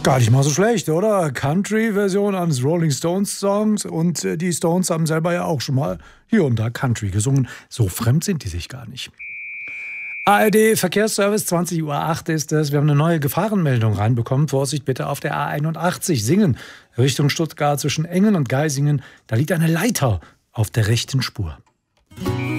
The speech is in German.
Gar nicht mal so schlecht, oder? Country-Version eines Rolling Stones-Songs. Und die Stones haben selber ja auch schon mal hier und da Country gesungen. So fremd sind die sich gar nicht. ARD Verkehrsservice, 20:08 Uhr ist es. Wir haben eine neue Gefahrenmeldung reinbekommen. Vorsicht bitte auf der A81 Singen, Richtung Stuttgart zwischen Engen und Geisingen. Da liegt eine Leiter auf der rechten Spur.